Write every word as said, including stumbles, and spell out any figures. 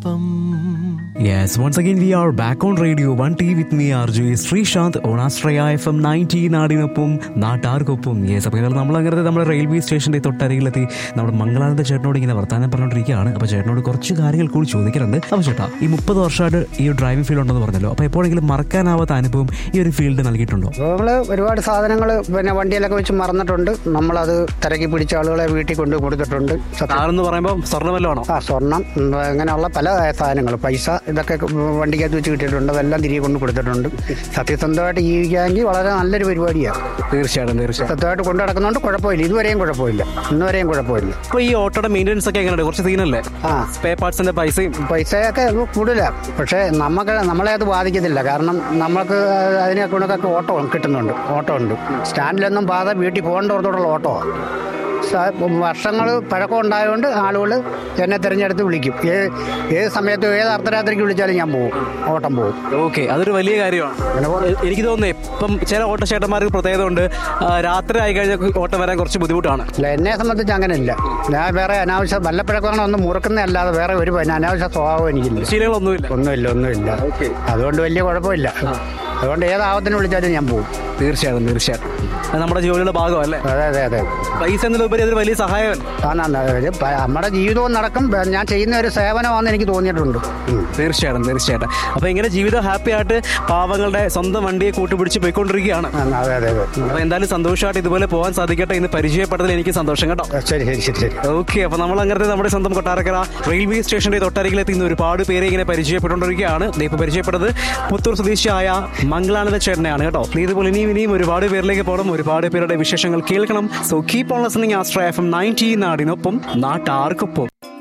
Yes, once again we are back on Radio one T with me R J Srishant on Astraya F M ninety നാടിനൊപ്പം നാട്ടാർക്കൊപ്പം. Yes, അപ്പോൾ നമ്മൾ അങ്ങനെ നമ്മുടെ railway സ്റ്റേഷൻ്റെ തൊട്ടരികിലെത്തി നമ്മുടെ മംഗളാനന്ദ ചേട്ടനോട് ഇങ്ങനെ വർത്താനം പറഞ്ഞുകൊണ്ടിരിക്കുകയാണ്. അപ്പോൾ ചേട്ടനോട് കുറച്ച് കാര്യങ്ങൾ കൂടി ചോദിക്കാറുണ്ട്. അപ്പോൾ ചേട്ടാ, ഈ മുപ്പത് വർഷമായിട്ട് ഈ ഒരു ഡ്രൈവിംഗ് ഫീൽഡ് ഉണ്ടെന്ന് പറഞ്ഞല്ലോ, അപ്പോൾ എപ്പോഴെങ്കിലും മറക്കാനാവാത്ത അനുഭവം ഈ ഒരു ഫീൽഡ് നൽകിയിട്ടുണ്ടോ? നമ്മൾ ഒരുപാട് സാധനങ്ങൾ പിന്നെ വണ്ടിയിലൊക്കെ വെച്ച് മറന്നിട്ടുണ്ട്. നമ്മളത് തിരക്കി പിടിച്ച ആളുകളെ വീട്ടിൽ കൊണ്ട് കൊടുത്തിട്ടുണ്ട്. എന്ന് പറയുമ്പോൾ സ്വർണ്ണമല്ലോ ആണോ? ആ, സ്വർണം, അങ്ങനെയുള്ള പല സാധനങ്ങൾ, പൈസ, ഇതൊക്കെ വണ്ടിക്കകത്ത് വെച്ച് കിട്ടിയിട്ടുണ്ട്. അതെല്ലാം തിരികെ കൊണ്ട് കൊടുത്തിട്ടുണ്ട്. സത്യസന്ധമായിട്ട് ജീവിക്കാമെങ്കിൽ വളരെ നല്ലൊരു പരിപാടിയാണ്. തീർച്ചയായിട്ടും തീർച്ചയായും സത്യമായിട്ട് കൊണ്ടു നടക്കുന്നതുകൊണ്ട് കുഴപ്പമില്ല. ഇതുവരെയും കുഴപ്പമില്ല, ഇന്നുവരെയും കുഴപ്പമില്ല. അപ്പോൾ ഈ ഓട്ടോയുടെ മെയിൻ്റെനൻസ് ഒക്കെ എങ്ങനെയുണ്ട്? കുറച്ച് സീനല്ലേ? ആ, സ്പെയർ പാർട്സിന്റെ പൈസയും പൈസയൊക്കെ കൂടുതലാണ്. പക്ഷേ നമുക്ക് നമ്മളെ അത് ബാധിക്കത്തില്ല. കാരണം നമുക്ക് അതിനെ കൊണ്ടൊക്കെ ഓട്ടോ കിട്ടുന്നുണ്ട്. ഓട്ടോ ഉണ്ട്. സ്റ്റാൻഡിലൊന്നും പാത വീട്ടിൽ പോകേണ്ടവർത്തോടുള്ള ഓട്ടോ വർഷങ്ങൾ പഴക്കം ഉണ്ടായതുകൊണ്ട് ആളുകൾ എന്നെ തിരഞ്ഞെടുത്ത് വിളിക്കും. ഏത് ഏത് സമയത്തും ഏത് അർദ്ധരാത്രിക്ക് വിളിച്ചാലും ഞാൻ പോകും, ഓട്ടം പോകും. ഓക്കെ, അതൊരു വലിയ കാര്യമാണ്. എനിക്ക് തോന്നുന്നു ഇപ്പം ചില ഓട്ടോ ചേട്ടന്മാർക്ക് പ്രത്യേകത ഉണ്ട്, രാത്രി ആയി കഴിഞ്ഞാൽ ഓട്ടം വരാൻ കുറച്ച് ബുദ്ധിമുട്ടാണ്. അല്ല, എന്നെ സംബന്ധിച്ച് അങ്ങനെയില്ല. ഞാൻ വേറെ അനാവശ്യ വല്ലപ്പഴക്കങ്ങൾ ഒന്നും മുറുക്കുന്നതല്ലാതെ വേറെ ഒരു അനാവശ്യ സ്വഭാവം എനിക്കില്ല. ശീലങ്ങളൊന്നുമില്ല ഒന്നുമില്ല ഒന്നുമില്ല അതുകൊണ്ട് വലിയ കുഴപ്പമില്ല. അതുകൊണ്ട് ഏതാവത്തിന് വിളിച്ചാലും ഞാൻ പോകും. തീർച്ചയായിട്ടും തീർച്ചയായിട്ടും അത് നമ്മുടെ ജോലിയുടെ ഭാഗമല്ലേ? അതെ അതെ അതെ. പൈസ എന്നതിലുപരി അതൊരു വലിയ സഹായമല്ല. നമ്മുടെ ജീവിതവും നടക്കും. ഞാൻ ചെയ്യുന്ന ഒരു സേവനമാണെന്ന് എനിക്ക് തോന്നിയിട്ടുണ്ട്. തീർച്ചയായിട്ടും തീർച്ചയായിട്ടും അപ്പോൾ ഇങ്ങനെ ജീവിതം ഹാപ്പി ആയിട്ട് പാവങ്ങളുടെ സ്വന്തം വണ്ടിയെ കൂട്ടുപിടിച്ച് പോയിക്കൊണ്ടിരിക്കുകയാണ്. അതെ അതെ അതെ. അപ്പോൾ എന്തായാലും സന്തോഷമായിട്ട് ഇതുപോലെ പോകാൻ സാധിക്കട്ടെ. ഇന്ന് പരിചയപ്പെട്ടതിൽ എനിക്ക് സന്തോഷം കേട്ടോ. ശരി ശരി ശരി ശരി. ഓക്കെ, അപ്പോൾ നമ്മൾ അങ്ങനത്തെ നമ്മുടെ സ്വന്തം കൊട്ടാരക്കര റെയിൽവേ സ്റ്റേഷന്റെ തൊട്ടരികിലെത്തി ഇന്ന് ഒരുപാട് പേരെ ഇങ്ങനെ പരിചയപ്പെട്ടുകൊണ്ടിരിക്കുകയാണ്. ഇപ്പോൾ പരിചയപ്പെട്ടത് പുത്തൂർ സ്വദേശിയായ മംഗളാനന്ദ ചേട്ടനെയാണ് കേട്ടോ. ഇതുപോലെ ഇനിയും ഇനിയും ഒരുപാട് പേരിലേക്ക് പോകണം, ഒരുപാട് പേരുടെ വിശേഷങ്ങൾ കേൾക്കണം. So keep on listening ആസ്ട്രയ F M ninety നാടിനൊപ്പം നാട്ടാർക്കൊപ്പം.